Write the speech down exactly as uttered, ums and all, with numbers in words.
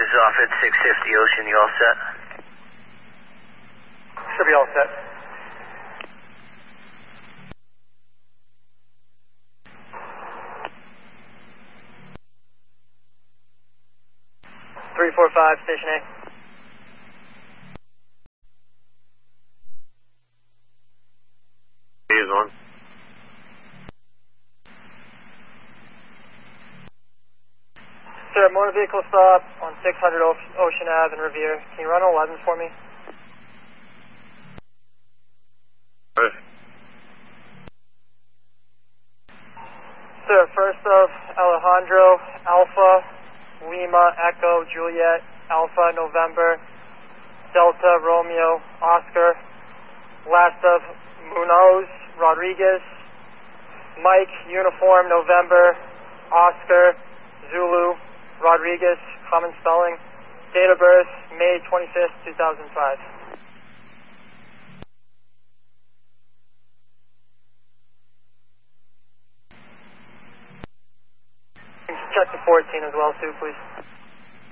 is off at six fifty Ocean. You all set? Should be all set. three four five, Station A. He is on. Sir, motor vehicle stop on six hundred Ocean Ave in Revere. Can you run eleven for me? Right. Sir, first of Alejandro, Alpha, Lima, Echo, Juliet, Alpha, November, Delta, Romeo, Oscar. Last of Munoz, Rodriguez, Mike, Uniform, November, Oscar, Zulu, Rodriguez, common spelling. Date of birth, May twenty-fifth, two thousand five. Check the fourteen as well, too, please.